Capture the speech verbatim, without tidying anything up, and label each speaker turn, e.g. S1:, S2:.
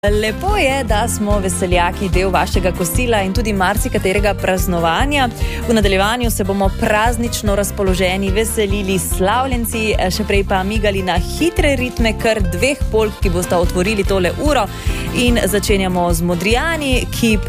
S1: Lepo je, da smo veseljaki del vašega kosila in tudi marsikaterega praznovanja. V nadaljevanju se bomo praznično razpoloženi veselili slavljenci, še prej pa migali na hitre ritme kar dveh polk, ki bosta otvorili tole uro. In začenjamo z Modrijani, ki